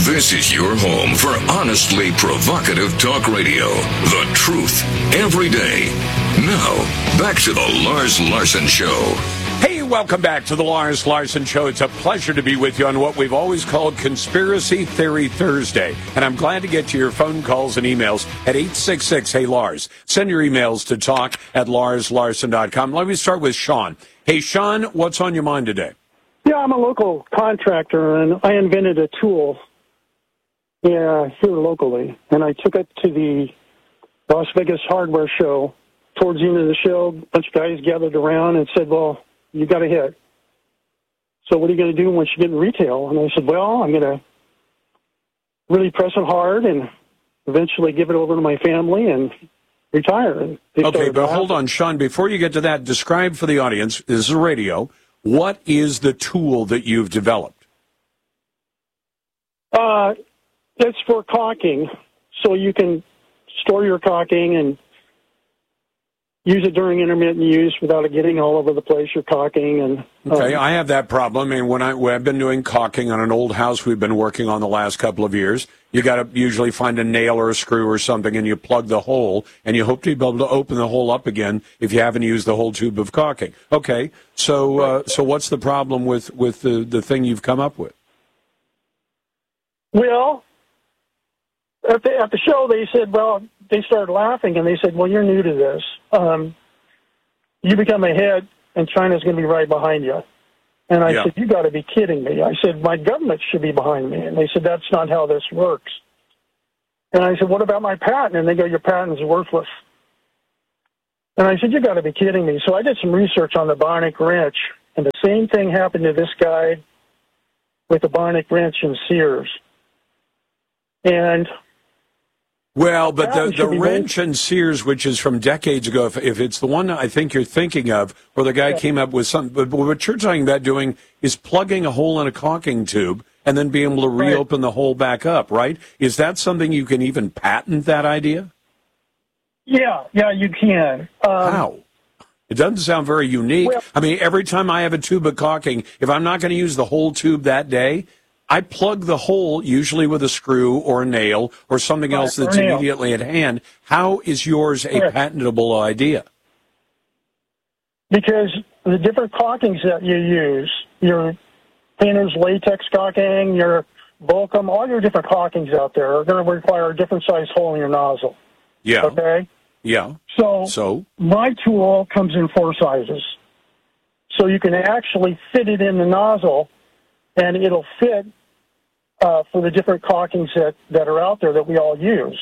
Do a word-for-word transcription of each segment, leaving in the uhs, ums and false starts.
This is your home for honestly provocative talk radio. The truth, every day. Now, back to the Lars Larson Show. Hey, welcome back to the Lars Larson Show. It's a pleasure to be with you on what we've always called Conspiracy Theory Thursday. And I'm glad to get to your phone calls and emails at eight six six, hey Lars. Send your emails to talk at lars larson dot com. Let me start with Sean. Hey, Sean, what's on your mind today? Yeah, I'm a local contractor, and I invented a tool yeah, here locally. And I took it to the Las Vegas hardware show. Towards the end of the show, a bunch of guys gathered around and said, well, you got a hit. So what are you going to do once you get in retail? And I said, well, I'm going to really press it hard and eventually give it over to my family and retire. And okay, but hold on, Sean. Before you get to that, describe for the audience, this is a radio, what is the tool that you've developed? Uh, it's for caulking, so you can store your caulking and use it during intermittent use without it getting all over the place, your caulking. And, um, okay, I have that problem. And when, I, when I've been doing caulking on an old house we've been working on the last couple of years, you got to usually find a nail or a screw or something, and you plug the hole, and you hope to be able to open the hole up again if you haven't used the whole tube of caulking. Okay, so uh, so what's the problem with, with the, the thing you've come up with? Well, at the, at the show they said, well, they started laughing, and they said, well, you're new to this. Um, you become a head, and China's going to be right behind you. And I yeah. said, you got to be kidding me. I said, my government should be behind me. And they said, that's not how this works. And I said, what about my patent? And they go, your patent is worthless. And I said, you got to be kidding me. So I did some research on the bionic wrench, and the same thing happened to this guy with the bionic wrench in Sears. And well, but the, the wrench in Sears, which is from decades ago, if, if it's the one I think you're thinking of, where the guy yeah. came up with something, but what you're talking about doing is plugging a hole in a caulking tube and then being able to reopen right. the hole back up, right? Is that something you can even patent, that idea? Yeah, yeah, you can. Um, How? It doesn't sound very unique. Well, I mean, every time I have a tube of caulking, if I'm not going to use the whole tube that day, I plug the hole, usually with a screw or a nail or something else that's immediately at hand. How is yours a Correct. patentable idea? Because the different caulkings that you use, your painter's latex caulking, your Volcom, all your different caulkings out there are going to require a different size hole in your nozzle. Yeah. Okay? Yeah. So, so my tool comes in four sizes. So you can actually fit it in the nozzle, and it'll fit Uh, for the different caulkings that, that are out there that we all use.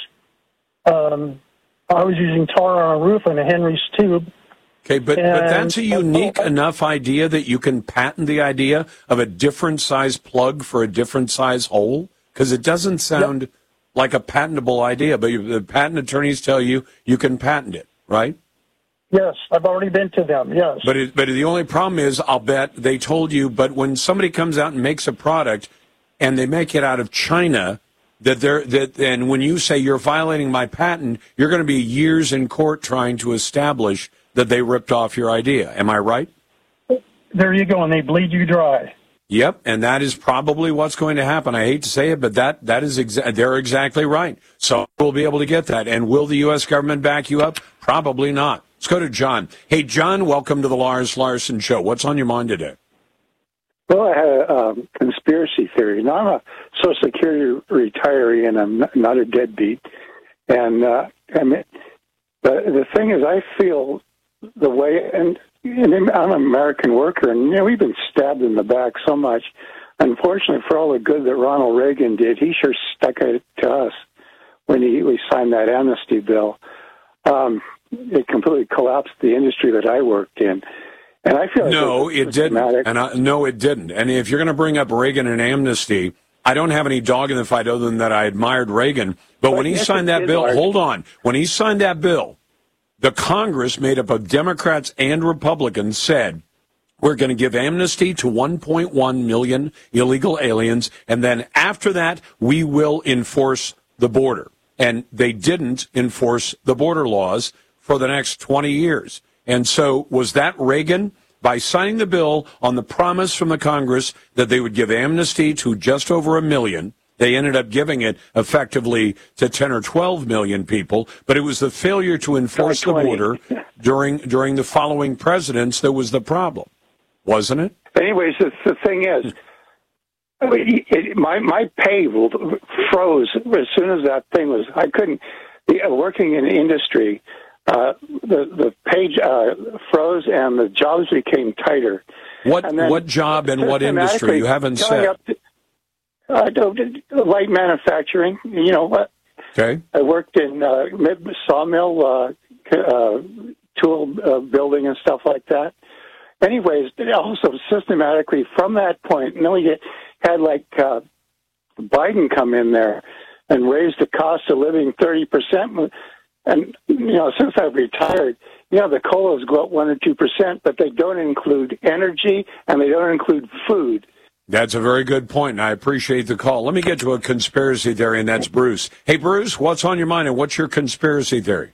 Um, I was using tar on a roof and a Henry's tube. Okay, but, and, but that's a unique uh, enough idea that you can patent the idea of a different size plug for a different size hole? Because it doesn't sound yep. like a patentable idea, but you, the patent attorneys tell you you can patent it, right? Yes, I've already been to them, yes. But it, but the only problem is, I'll bet they told you, but when somebody comes out and makes a product and they make it out of China, that they're that, and when you say you're violating my patent, you're going to be years in court trying to establish that they ripped off your idea. Am I right? There you go, and they bleed you dry. Yep, and that is probably what's going to happen. I hate to say it, but that that is exa- they're exactly right. So we'll be able to get that. And will the U S government back you up? Probably not. Let's go to John. Hey, John, welcome to the Lars Larson Show. What's on your mind today? Well, I had a um, conspiracy theory. Now, I'm a Social Security retiree, and I'm not, not a deadbeat. And uh, I mean, the, the thing is, I feel the way, and, and I'm an American worker, and you know, we've been stabbed in the back so much. Unfortunately, for all the good that Ronald Reagan did, he sure stuck it to us when he we signed that amnesty bill. Um, it completely collapsed the industry that I worked in. And I feel like no, it didn't. Dramatic. And I, no, it didn't. And if you're going to bring up Reagan and amnesty, I don't have any dog in the fight other than that I admired Reagan. But, but when he yes, signed that bill, hard. hold on. When he signed that bill, the Congress, made up of Democrats and Republicans, said, we're going to give amnesty to one point one million illegal aliens, and then after that, we will enforce the border. And they didn't enforce the border laws for the next twenty years. And so was that Reagan, by signing the bill on the promise from the Congress that they would give amnesty to just over a million, They ended up giving it effectively to ten or twelve million people, but it was the failure to enforce the border during during the following presidents that was the problem, wasn't it? Anyways, the, the thing is, I mean, it, my my pay froze as soon as that thing was. I couldn't. Working in industry, uh, the the page uh, froze and the jobs became tighter. What what job and what industry? You haven't said. To, uh, light manufacturing. You know what? Okay. I worked in uh, sawmill, uh, uh, tool uh, building, and stuff like that. Anyways, also systematically from that point, and then we get, had like uh, Biden come in there and raise the cost of living thirty percent. And, you know, since I've retired, you know, the COLAs go up one or two percent, but they don't include energy and they don't include food. That's a very good point, and I appreciate the call. Let me get to a conspiracy theory, and that's Bruce. Hey, Bruce, what's on your mind, and what's your conspiracy theory?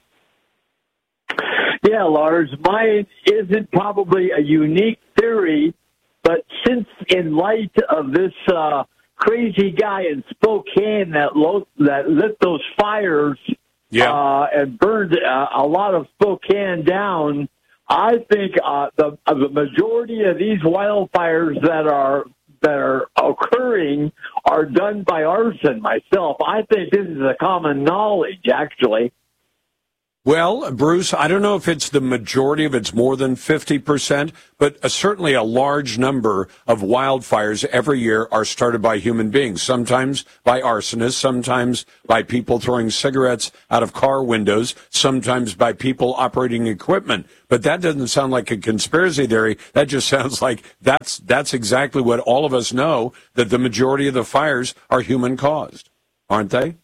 Yeah, Lars, mine isn't probably a unique theory, but since in light of this uh, crazy guy in Spokane that, lo- that lit those fires yeah. uh, and burned uh, a lot of Spokane down, I think uh, the, uh, the majority of these wildfires that are that are occurring are done by arson myself. I think this is a common knowledge, actually. Well, Bruce, I don't know if it's the majority, if it's more than fifty percent, but uh, certainly a large number of wildfires every year are started by human beings, sometimes by arsonists, sometimes by people throwing cigarettes out of car windows, sometimes by people operating equipment. But that doesn't sound like a conspiracy theory. That just sounds like that's that's exactly what all of us know, that the majority of the fires are human caused, aren't they?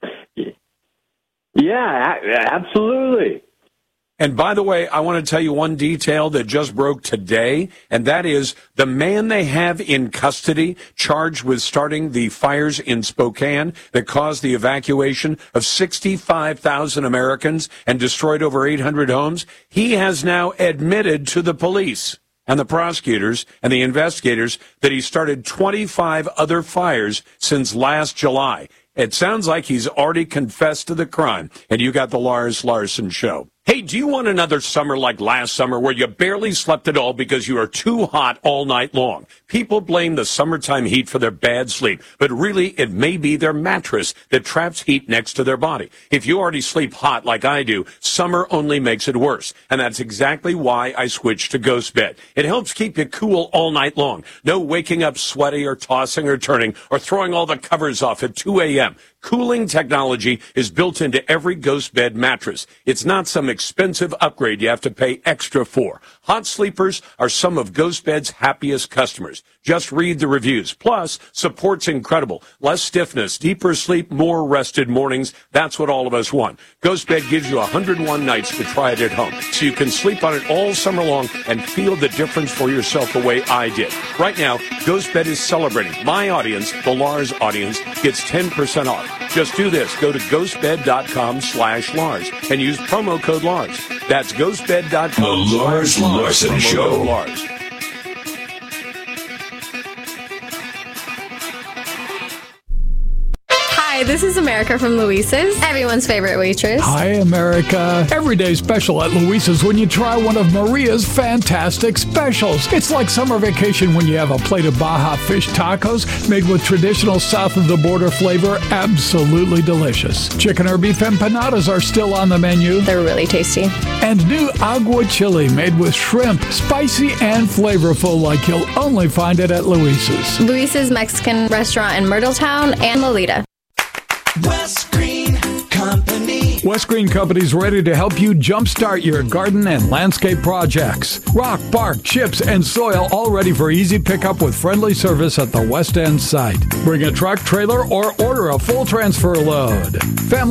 Yeah, absolutely. And by the way, I want to tell you one detail that just broke today, and that is the man they have in custody charged with starting the fires in Spokane that caused the evacuation of sixty-five thousand Americans and destroyed over eight hundred homes. He has now admitted to the police and the prosecutors and the investigators that he started twenty-five other fires since last July. It sounds like he's already confessed to the crime. And you got the Lars Larson Show. Hey, do you want another summer like last summer where you barely slept at all because you are too hot all night long? People blame the summertime heat for their bad sleep, but really it may be their mattress that traps heat next to their body. If you already sleep hot like I do, summer only makes it worse. And that's exactly why I switched to Ghost Bed. It helps keep you cool all night long. No waking up sweaty or tossing or turning or throwing all the covers off at two a.m. Cooling technology is built into every Ghost Bed mattress. It's not some expensive upgrade you have to pay extra for. Hot sleepers are some of Ghost Bed's happiest customers. Just read the reviews. Plus, support's incredible. Less stiffness, deeper sleep, more rested mornings. That's what all of us want. Ghost Bed gives you one hundred one nights to try it at home, so you can sleep on it all summer long and feel the difference for yourself the way I did. Right now, Ghost Bed is celebrating. My audience, the Lars audience, gets ten percent off. Just do this. Go to ghostbed.com slash Lars and use promo code Lars. That's ghostbed.com The Lars Larson Show. Lars. Hi, this is America from Luisa's, everyone's favorite waitress. Hi, America. Every day special at Luisa's when you try one of Maria's fantastic specials. It's like summer vacation when you have a plate of Baja fish tacos made with traditional south-of-the-border flavor. Absolutely delicious. Chicken or beef empanadas are still on the menu. They're really tasty. And new agua chili made with shrimp, spicy and flavorful like you'll only find it at Luisa's. Luisa's Mexican restaurant in Myrtletown and Lolita. West Green Company. West Green Company's ready to help you jumpstart your garden and landscape projects. Rock, bark, chips, and soil all ready for easy pickup with friendly service at the West End site. Bring a truck, trailer, or order a full transfer load. Family